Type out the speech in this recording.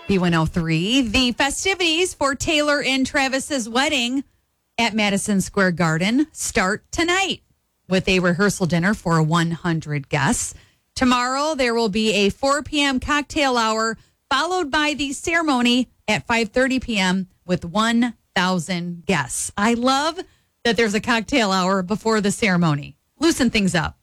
B103. The festivities for Taylor and Travis's wedding at Madison Square Garden start tonight with a rehearsal dinner for 100 guests. Tomorrow, there will be a 4 p.m. cocktail hour, followed by the ceremony at 5:30 p.m. with 1,000 guests. I love that there's a cocktail hour before the ceremony. Loosen things up.